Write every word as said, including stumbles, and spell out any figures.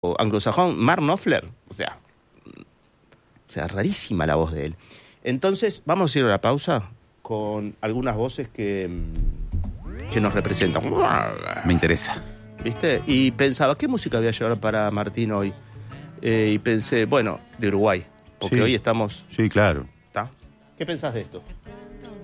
anglosajón, Mark Knopfler, o sea, o sea, rarísima la voz de él. Entonces, vamos a ir a la pausa con algunas voces que, que nos representan. Me interesa. ¿Viste? Y pensaba, ¿qué música voy a llevar para Martín hoy? Eh, y pensé, bueno, de Uruguay, porque Sí. hoy estamos... Sí, claro. ¿Está? ¿Qué pensás de esto?